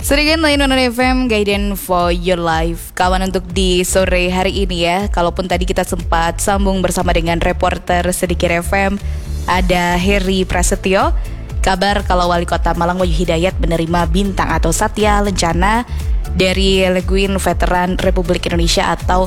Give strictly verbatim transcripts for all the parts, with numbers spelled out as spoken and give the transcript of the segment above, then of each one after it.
Seringan Layanan F M, Guidance for Your Life. Kawan, untuk di sore hari ini ya, kalaupun tadi kita sempat sambung bersama dengan reporter Sedikit F M, ada Heri Prasetyo. Kabar kalau Wali Kota Malang Wahyu Hidayat menerima bintang atau Satya Lencana dari Leguin Veteran Republik Indonesia atau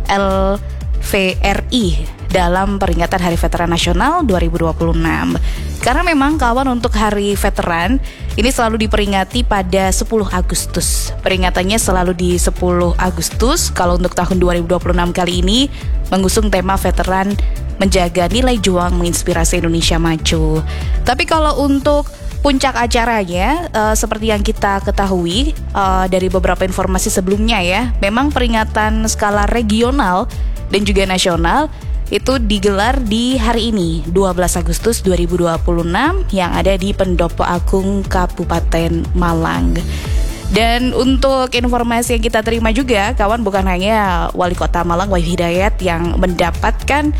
L V R I dalam peringatan Hari Veteran Nasional dua ribu dua puluh enam. Karena memang kawan, untuk Hari Veteran ini selalu diperingati pada sepuluh Agustus. Peringatannya selalu di sepuluh Agustus. Kalau untuk tahun dua ribu dua puluh enam kali ini mengusung tema veteran menjaga nilai juang menginspirasi Indonesia maju. Tapi kalau untuk puncak acaranya, uh, seperti yang kita ketahui uh, dari beberapa informasi sebelumnya ya, memang peringatan skala regional dan juga nasional itu digelar di hari ini dua belas Agustus dua ribu dua puluh enam yang ada di Pendopo Agung Kabupaten Malang. Dan untuk informasi yang kita terima juga kawan, bukan hanya Wali Kota Malang Wahyu Hidayat yang mendapatkan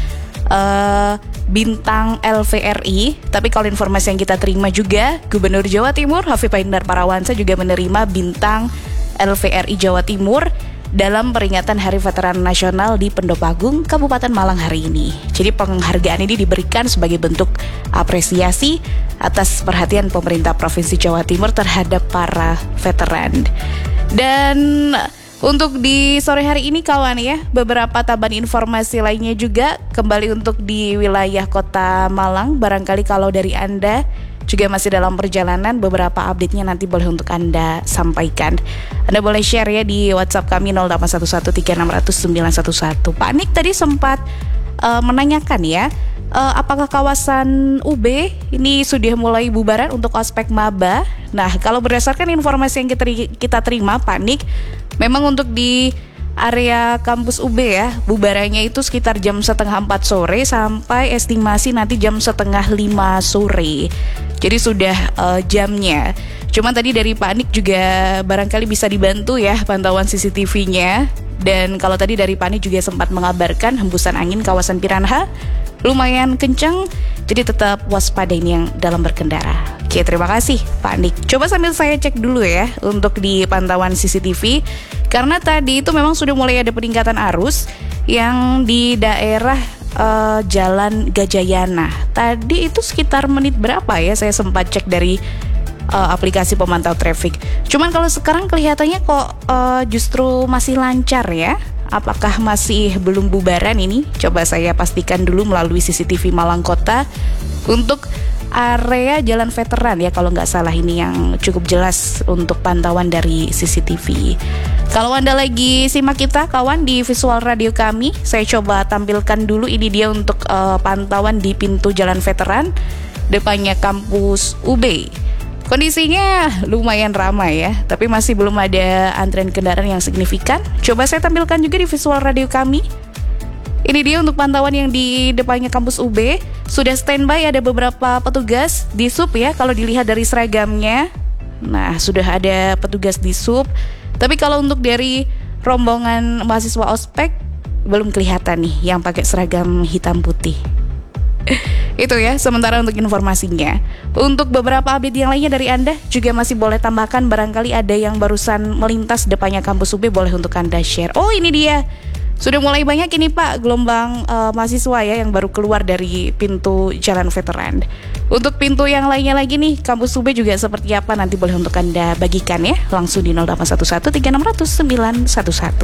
uh, bintang L V R I, tapi kalau informasi yang kita terima juga Gubernur Jawa Timur Hovifa Indar Parawansa juga menerima bintang L V R I Jawa Timur dalam peringatan Hari Veteran Nasional di Pendopo Agung Kabupaten Malang hari ini. Jadi penghargaan ini diberikan sebagai bentuk apresiasi atas perhatian pemerintah Provinsi Jawa Timur terhadap para veteran. Dan untuk di sore hari ini kawan ya, beberapa tambahan informasi lainnya juga kembali untuk di wilayah Kota Malang. Barangkali kalau dari Anda juga masih dalam perjalanan, beberapa update-nya nanti boleh untuk Anda sampaikan. Anda boleh share ya di WhatsApp kami nol delapan satu satu tiga enam nol nol sembilan satu satu. Pak Nik tadi sempat uh, menanyakan ya, uh, apakah kawasan U B ini sudah mulai bubaran untuk ospek maba? Nah, kalau berdasarkan informasi yang kita, kita terima Pak Nik, memang untuk di area kampus U B ya, bubarannya itu sekitar jam setengah empat sore sampai estimasi nanti jam setengah lima sore. Jadi sudah uh, jamnya. Cuman tadi dari Pak Nik juga barangkali bisa dibantu ya pantauan C C T V-nya. Dan kalau tadi dari Pak Nik juga sempat mengabarkan hembusan angin kawasan Piranha lumayan kencang, jadi tetap waspada ini yang dalam berkendara. Oke, terima kasih Pak Nik. Coba sambil saya cek dulu ya untuk di pantauan C C T V, karena tadi itu memang sudah mulai ada peningkatan arus yang di daerah uh, Jalan Gajayana. Tadi itu sekitar menit berapa ya, saya sempat cek dari uh, aplikasi pemantau traffic. Cuman kalau sekarang kelihatannya kok uh, justru masih lancar ya. Apakah masih belum bubaran ini? Coba saya pastikan dulu melalui C C T V Malang Kota untuk area Jalan Veteran ya, kalau nggak salah ini yang cukup jelas untuk pantauan dari C C T V. Kalau Anda lagi simak kita kawan di visual radio kami, saya coba tampilkan dulu ini dia untuk uh, pantauan di pintu Jalan Veteran depannya kampus U B. Kondisinya lumayan ramai ya, tapi masih belum ada antrian kendaraan yang signifikan. Coba saya tampilkan juga di visual radio kami. Ini dia untuk pantauan yang di depannya kampus U B. Sudah standby ada beberapa petugas di sub ya, kalau dilihat dari seragamnya. Nah, sudah ada petugas di sub. Tapi kalau untuk dari rombongan mahasiswa ospek belum kelihatan nih yang pakai seragam hitam putih. Itu ya sementara untuk informasinya. Untuk beberapa update yang lainnya dari Anda juga masih boleh tambahkan, barangkali ada yang barusan melintas depannya kampus U B, boleh untuk Anda share. Oh, ini dia. Sudah mulai banyak ini Pak gelombang uh, mahasiswa ya yang baru keluar dari pintu Jalan Veteran. Untuk pintu yang lainnya lagi nih, kampus U B juga seperti apa, nanti boleh untuk Anda bagikan ya langsung di nol delapan satu satu tiga enam nol nol sembilan satu satu.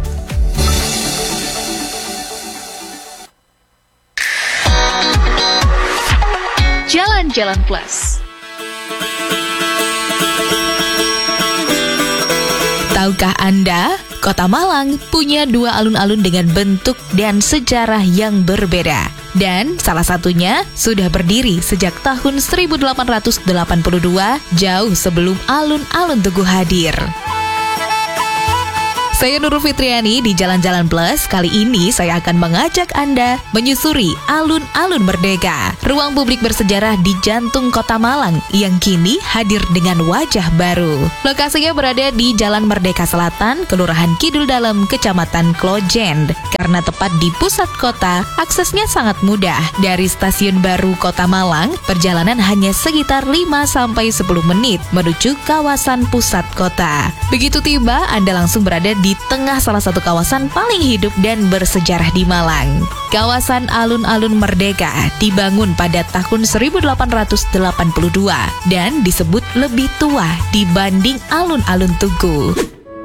Jalan-Jalan Plus. Tahukah Anda, Kota Malang punya dua alun-alun dengan bentuk dan sejarah yang berbeda. Dan salah satunya sudah berdiri sejak tahun seribu delapan ratus delapan puluh dua, jauh sebelum alun-alun Tugu hadir. Saya Nurul Fitriani di Jalan-Jalan Plus. Kali ini saya akan mengajak Anda menyusuri alun-alun Merdeka, ruang publik bersejarah di jantung kota Malang yang kini hadir dengan wajah baru. Lokasinya berada di Jalan Merdeka Selatan, Kelurahan Kidul Dalem, Kecamatan Klojen. Karena tepat di pusat kota, aksesnya sangat mudah. Dari Stasiun Baru Kota Malang, perjalanan hanya sekitar lima sampai sepuluh menit menuju kawasan pusat kota. Begitu tiba, Anda langsung berada di tengah salah satu kawasan paling hidup dan bersejarah di Malang. Kawasan Alun-Alun Merdeka dibangun pada tahun seribu delapan ratus delapan puluh dua dan disebut lebih tua dibanding alun-alun Tugu.